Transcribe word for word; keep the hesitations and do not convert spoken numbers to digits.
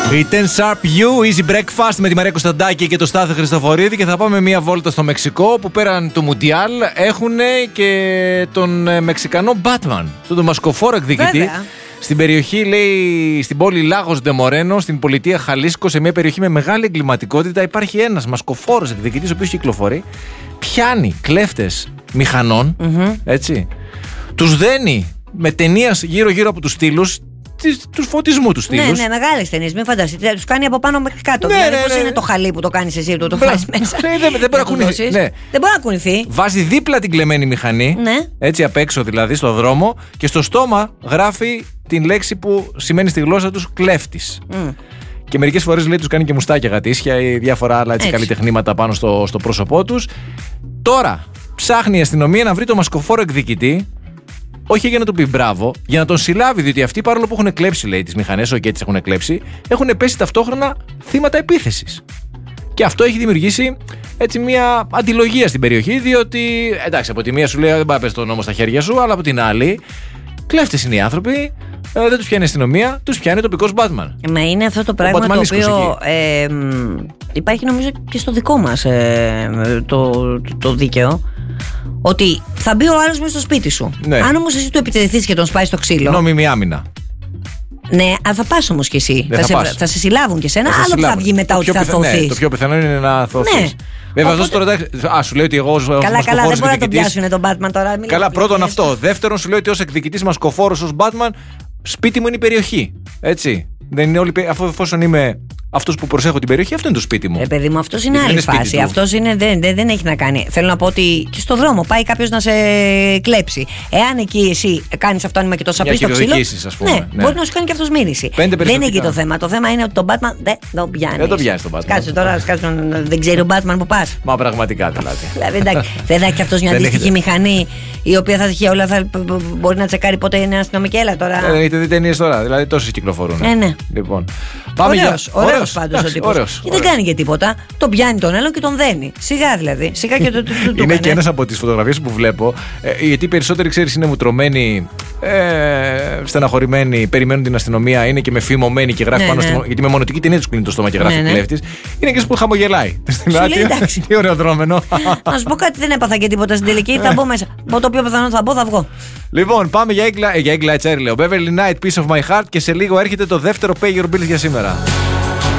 Η ten Sharp You, Easy Breakfast με τη Μαρία Κωνσταντάκη και το Στάθη Χριστοφορίδη και θα πάμε μία βόλτα στο Μεξικό που πέραν του Μουντιάλ έχουν και τον Μεξικανό Batman, τον μασκοφόρο εκδικητή. Βέβαια. Στην περιοχή, λέει, στην πόλη Λάγος Ντε Μορένο, στην πολιτεία Χαλίσκο, σε μια περιοχή με μεγάλη εγκληματικότητα, υπάρχει ένας μασκοφόρος εκδικητής ο οποίος κυκλοφορεί, πιάνει κλέφτες μηχανών, mm-hmm. έτσι, τους δένει με ταινίας γύρω-γύρω από τους στήλους, του φωτισμού του στήλους. Ναι, ναι, μεγάλες ταινίες, μην φανταστείτε. Τους κάνει από πάνω μέχρι κάτω. Ναι, δηλαδή, ναι, πώς ναι. είναι το χαλί που το κάνεις εσύ, το, το βάζεις μέσα. Ναι, δεν, δεν μπορεί να κουνηθεί. Ναι. Δεν μπορεί να κουνηθεί. Βάζει δίπλα την κλεμμένη μηχανή, ναι. έτσι απ' έξω δηλαδή, στο δρόμο, και στο στόμα γράφει την λέξη που σημαίνει στη γλώσσα τους κλέφτης. Mm. Και μερικές φορές, λέει, τους κάνει και μουστάκια, γατήσια ή διάφορα άλλα έτσι, καλλιτεχνήματα πάνω στο, στο πρόσωπό τους. Τώρα ψάχνει η αστυνομία να βρει το μασκοφόρο εκδικητή. Όχι για να του πει μπράβο, για να τον συλλάβει, διότι αυτοί παρόλο που έχουν κλέψει, λέει, τις μηχανές, όχι, τις έχουν κλέψει, έχουν πέσει ταυτόχρονα θύματα επίθεσης. Και αυτό έχει δημιουργήσει έτσι μια αντιλογία στην περιοχή, διότι εντάξει, από τη μία σου λέει δεν πάει να πες τον νόμο στα χέρια σου, αλλά από την άλλη, κλέφτες είναι οι άνθρωποι, ε, δεν τους πιάνει η αστυνομία, τους πιάνει τοπικός Batman. Μα είναι αυτό το πράγμα το οποίο ε, υπάρχει νομίζω και στο δικό μας ε, το, το, το δίκαιο. Ότι θα μπει ο άλλος μέσα στο σπίτι σου. Ναι. Αν όμως εσύ του επιτεθείς και τον σπάει στο ξύλο. Νόμιμη άμυνα. Ναι, αλλά θα πας όμως κι εσύ. Θα, θα, σε, θα σε συλλάβουν κι εσένα. Θα άλλο που θα βγει μετά ότι θα θωθείς. Ναι, το πιο πιθανό είναι να θωθείς. Ναι. Βέβαια, Οπότε... τώρα, α, σου λέει ότι εγώ ως καλά, καλά, δεν μπορεί να τον εκδικητής... πιάσουν τον Batman τώρα. Καλά, πρώτον αυτό. Δεύτερον, σου λέει ότι ως εκδικητής μασκοφόρος, ως Batman, σπίτι μου είναι η περιοχή. Έτσι. Δεν είναι όλη, αφού εφόσον είμαι αυτός που προσέχω την περιοχή, αυτό είναι το σπίτι μου. Ε, παιδί μου, αυτός είναι άλλη φάση. Αυτός είναι, δεν, δεν, δεν έχει να κάνει. Θέλω να πω ότι και στο δρόμο πάει κάποιος να σε κλέψει. Εάν εκεί εσύ κάνεις αυτό, αν είμαι και τόσο απλή στο ξύλο. Ας πούμε, ναι, ναι, μπορεί να σου κάνει και αυτός μοίρηση. Δεν είναι εκεί το θέμα. Το θέμα είναι ότι τον Batman δεν τον πιάνει. Δεν τον πιάνει τον Batman. Κάτσε τώρα, κάτσε, δεν ξέρει ο Batman που πας. Μα πραγματικά δηλαδή. δηλαδή δεν θα έχει αυτός μια αντίστοιχη μηχανή η οποία θα έχει όλα, θα μπορεί να τσεκάρει πότε είναι αστυνομική. Έλα τώρα. Δεν έχετε δει ταινίες τώρα, δηλαδή τόσες κυκλοφορούν. Λοιπόν. Ωραίος, ωραίος πάντως ο τύπος. Και δεν κάνει και τίποτα. Τον πιάνει τον άλλον και τον δένει. Σιγά δηλαδή. Σιγά και το του του. Είναι και ένας από τις φωτογραφίες που βλέπω. Ε, γιατί οι περισσότεροι, ξέρεις, είναι μουτρωμένοι, ε, στεναχωρημένοι, περιμένουν την αστυνομία, είναι και με φημωμένοι και γράφει ναι, πάνω. Ναι. Στη, γιατί με μονοτική ταινία τους κλείνει το στόμα και γράφει ναι, ναι. κλέφτης. Είναι και που χαμογελάει. Τι ωραίο δρόμενο. Να σου πω κάτι, δεν έπαθα και τίποτα στην τελική. Θα μπω μέσα. Μπω το πιο πιθανό θα μπω, θα βγω. Λοιπόν, πάμε για Egg Light Cherry, λέω. Beverly Night, Piece of My Heart, και σε λίγο έρχεται το δεύτερο Pay Your Bills για σήμερα.